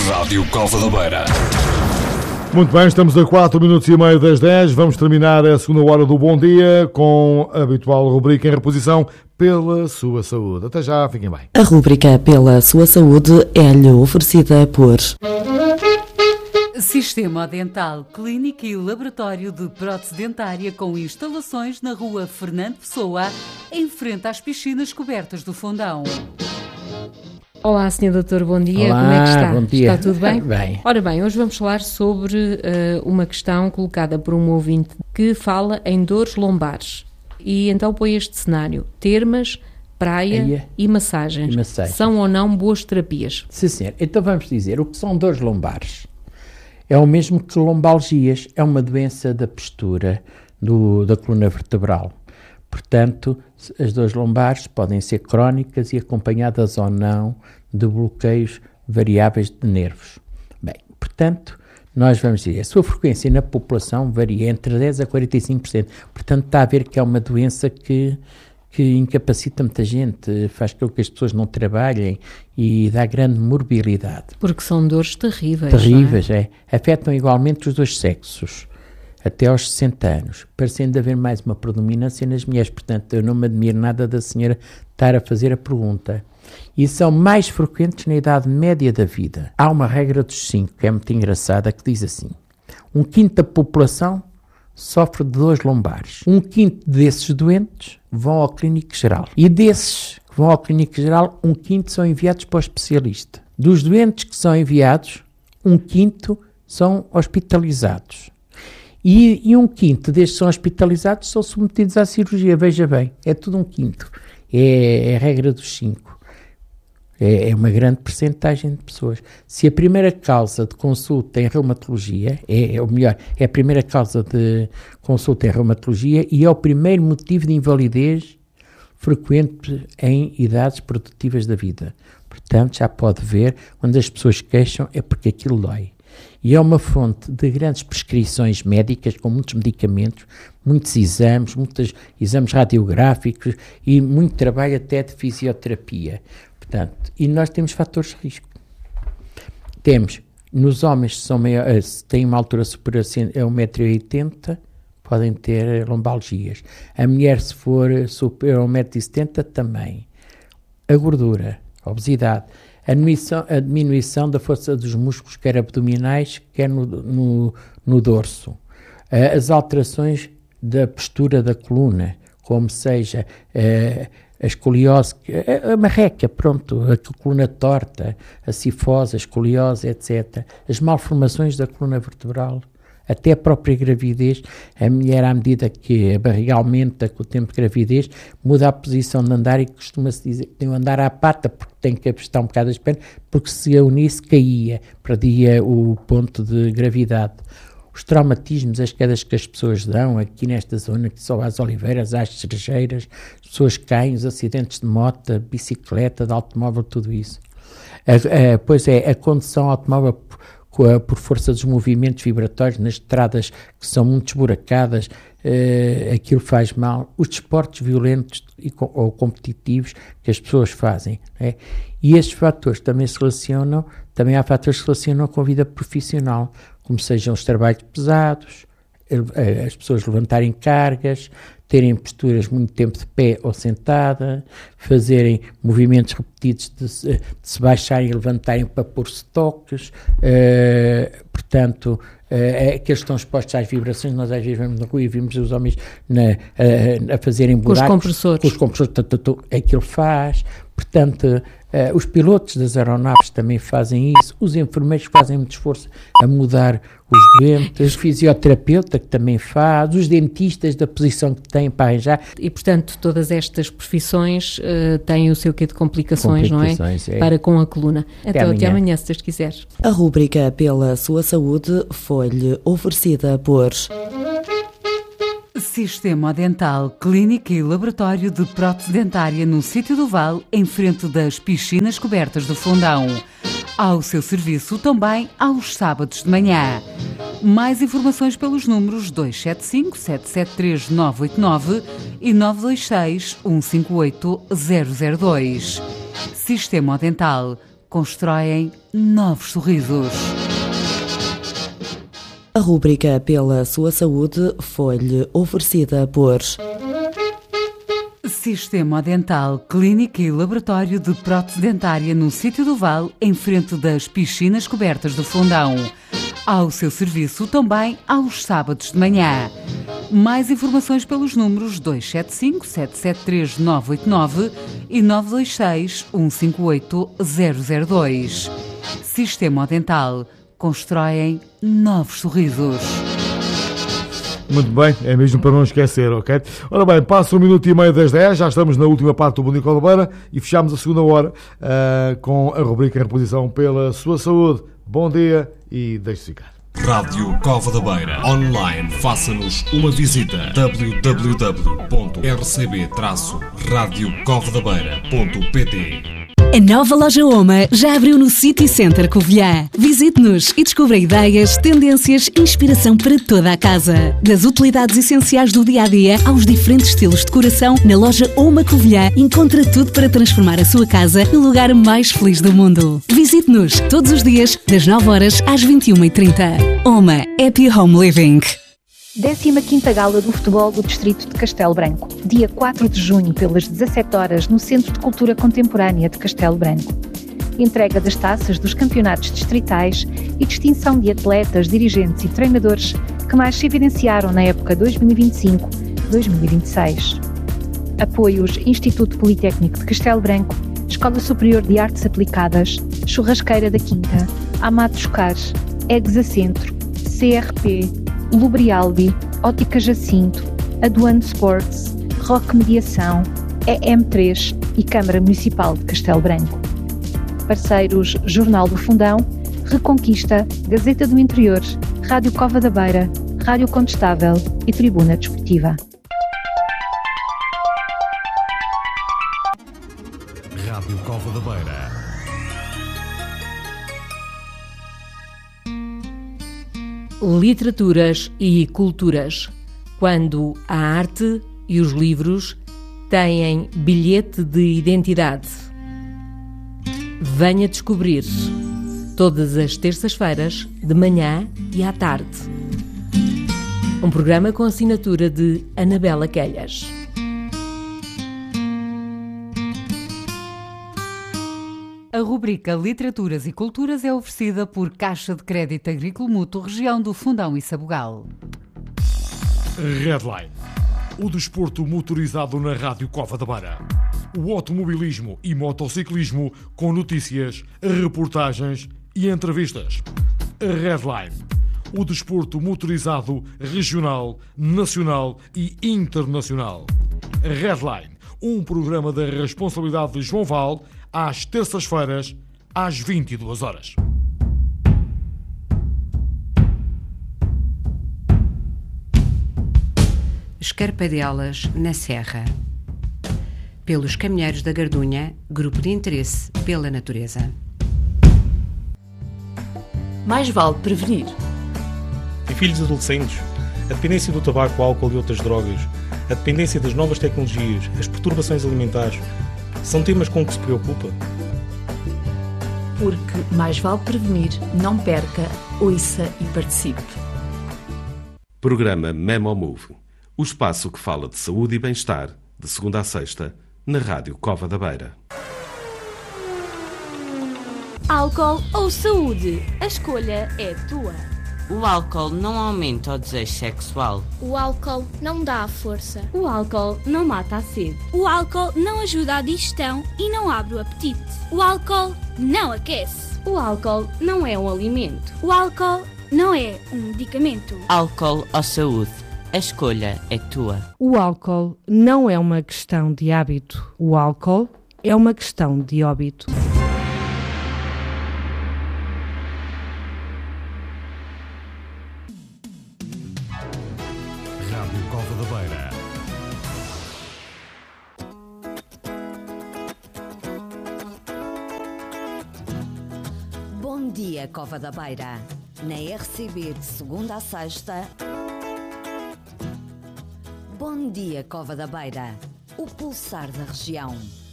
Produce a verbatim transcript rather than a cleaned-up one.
Rádio Cova da Beira. Muito bem, estamos a quatro minutos e meio das dez. Vamos terminar a segunda hora do Bom Dia com a habitual rubrica em reposição pela sua saúde. Até já, fiquem bem. A rubrica pela sua saúde é-lhe oferecida por Sistema Dental, clínica e laboratório de prótese dentária com instalações na rua Fernando Pessoa, em frente às piscinas cobertas do Fundão. Olá, senhor doutor, bom dia. Olá, como é que está? Bom dia. Está tudo bem? Bem. Ora bem, hoje vamos falar sobre uh, uma questão colocada por um ouvinte que fala em dores lombares. E então põe este cenário: termas, praia Eia. e massagens. E massagem. São ou não boas terapias? Sim, senhor. Então vamos dizer, o que são dores lombares? É o mesmo que lombalgias, é uma doença da postura do, da coluna vertebral. Portanto, as dores lombares podem ser crónicas e acompanhadas ou não de bloqueios variáveis de nervos. Bem, portanto, nós vamos dizer, a sua frequência na população varia entre dez a quarenta e cinco por cento. Portanto, está a ver que é uma doença que, que incapacita muita gente, faz com que as pessoas não trabalhem e dá grande morbilidade. Porque são dores terríveis. Terríveis, não é? é. Afetam igualmente os dois sexos, até aos sessenta anos, parecendo haver mais uma predominância nas mulheres. Portanto, eu não me admiro nada da senhora estar a fazer a pergunta. E são mais frequentes na idade média da vida. Há uma regra dos cinco, que é muito engraçada, que diz assim: um quinto da população sofre de dores lombares. Um quinto desses doentes vão ao clínico geral. E desses que vão ao clínico geral, um quinto são enviados para o especialista. Dos doentes que são enviados, um quinto são hospitalizados. E, e um quinto destes são hospitalizados, são submetidos à cirurgia. Veja bem, é tudo um quinto. É, é a regra dos cinco. É, é uma grande percentagem de pessoas. Se a primeira causa de consulta em reumatologia, é, é o melhor, é a primeira causa de consulta em reumatologia e é o primeiro motivo de invalidez frequente em idades produtivas da vida. Portanto, já pode ver, quando as pessoas queixam, é porque aquilo dói. E é uma fonte de grandes prescrições médicas, com muitos medicamentos, muitos exames, muitos exames radiográficos e muito trabalho até de fisioterapia. Portanto, e nós temos fatores de risco. Temos, nos homens que são maiores, têm uma altura superior a um metro e oitenta, podem ter lombalgias. A mulher, se for superior a um metro e setenta, também. A gordura, a obesidade, a diminuição, a diminuição da força dos músculos, quer abdominais, quer no, no, no dorso. As alterações da postura da coluna, como seja a escoliose, a marreca, pronto, a coluna torta, a cifose, a escoliose, etcétera. As malformações da coluna vertebral, até a própria gravidez. A mulher, à medida que a barriga aumenta com o tempo de gravidez, muda a posição de andar e costuma-se dizer que tem que andar à pata, porque tem que apostar um bocado as pernas, porque se a unisse caía, perdia o ponto de gravidade. Os traumatismos, as quedas que as pessoas dão aqui nesta zona, que são as oliveiras, as cerejeiras, as pessoas caem, os acidentes de moto, bicicleta, de automóvel, tudo isso. A, a, pois é, a condução automóvel por, por força dos movimentos vibratórios nas estradas que são muito esburacadas, uh, aquilo faz mal. Os desportos violentos e, ou competitivos que as pessoas fazem, né? E estes fatores também se relacionam, também há fatores que se relacionam com a vida profissional, como sejam os trabalhos pesados, as pessoas levantarem cargas, terem posturas muito tempo de pé ou sentada, fazerem movimentos repetidos de se, de se baixarem e levantarem para pôr-se toques, uh, portanto, uh, aqueles que estão expostos às vibrações. Nós às vezes vamos na rua e vimos os homens na, uh, a fazerem buracos. Com os compressores. Com os compressores, tu, tu, tu, aquilo faz, portanto... Uh, os pilotos das aeronaves também fazem isso, os enfermeiros fazem muito esforço a mudar os doentes, o fisioterapeuta que também faz, os dentistas da posição que têm para arranjar. E, portanto, todas estas profissões uh, têm o seu quê de complicações, complicações, não é? é? Para com a coluna. Até então, amanhã. até amanhã, se Deus quiser. A rúbrica pela sua saúde foi-lhe oferecida por Sistema Dental, clínica e laboratório de prótese dentária no Sítio do Val, em frente das piscinas cobertas do Fundão. Ao seu serviço também aos sábados de manhã. Mais informações pelos números dois sete cinco, sete sete três, nove oito nove e nove dois seis, um cinco oito, zero zero dois. Sistema Dental, constroem novos sorrisos. A rúbrica Pela Sua Saúde foi-lhe oferecida por Sistema Dental, clínica e laboratório de prótese dentária no Sítio do Val, em frente das piscinas cobertas do Fundão. Ao seu serviço também aos sábados de manhã. Mais informações pelos números dois sete cinco, sete sete três, nove oito nove e nove dois seis, um cinco oito, zero zero dois. Sistema Dental. Constroem novos sorrisos. Muito bem, é mesmo para não esquecer, ok? Ora bem, passa um minuto e meio das dez, já estamos na última parte do Bom Dia Cova da Beira e fechamos a segunda hora uh, com a rubrica em reposição Pela Sua Saúde. Bom dia e deixe-se ficar. Rádio Cova da Beira. Online, faça-nos uma visita. w w w ponto r c b traço radio cova da beira ponto p t. A nova loja Oma já abriu no City Center Covilhã. Visite-nos e descubra ideias, tendências e inspiração para toda a casa. Das utilidades essenciais do dia-a-dia aos diferentes estilos de decoração, na loja Oma Covilhã encontra tudo para transformar a sua casa no lugar mais feliz do mundo. Visite-nos todos os dias, das nove horas às vinte e uma e trinta. Oma Happy Home Living. décima quinta Gala do Futebol do Distrito de Castelo Branco, dia quatro de junho, pelas dezassete horas, no Centro de Cultura Contemporânea de Castelo Branco. Entrega das taças dos campeonatos distritais e distinção de atletas, dirigentes e treinadores que mais se evidenciaram na época dois mil e vinte e cinco a dois mil e vinte e seis. Apoios Instituto Politécnico de Castelo Branco, Escola Superior de Artes Aplicadas, Churrasqueira da Quinta, Amados Cars, Exa Centro, C R P, Lubrialdi, Ótica Jacinto, Aduano Sports, Rock Mediação, E M três e Câmara Municipal de Castelo Branco. Parceiros Jornal do Fundão, Reconquista, Gazeta do Interior, Rádio Cova da Beira, Rádio Contestável e Tribuna Desportiva. Rádio Cova da Beira. Literaturas e culturas. Quando a arte e os livros têm bilhete de identidade. Venha descobrir. Todas as terças-feiras, de manhã e à tarde. Um programa com assinatura de Anabela Quelhas. A rubrica Literaturas e Culturas é oferecida por Caixa de Crédito Agrícola Mútuo, região do Fundão e Sabugal. Redline. O desporto motorizado na Rádio Cova da Beira. O automobilismo e motociclismo com notícias, reportagens e entrevistas. Redline. O desporto motorizado regional, nacional e internacional. Redline. Um programa da responsabilidade de João Val, às terças-feiras, às vinte e duas horas. Escarpadelas na Serra. Pelos Caminheiros da Gardunha, grupo de interesse pela natureza. Mais vale prevenir. Em filhos adolescentes, a dependência do tabaco, álcool e outras drogas, a dependência das novas tecnologias, as perturbações alimentares, são temas com que se preocupa? Porque mais vale prevenir, não perca, ouça e participe. Programa Memo Move, o espaço que fala de saúde e bem-estar, de segunda a sexta, na Rádio Cova da Beira. Álcool ou saúde? A escolha é tua. O álcool não aumenta o desejo sexual. O álcool não dá a força. O álcool não mata a sede. O álcool não ajuda a digestão e não abre o apetite. O álcool não aquece. O álcool não é um alimento. O álcool não é um medicamento. Álcool ou saúde? A escolha é tua. O álcool não é uma questão de hábito. O álcool é uma questão de óbito. Rádio Cova da Beira. Bom dia, Cova da Beira. Na R C B de segunda a sexta. Bom dia, Cova da Beira. O pulsar da região.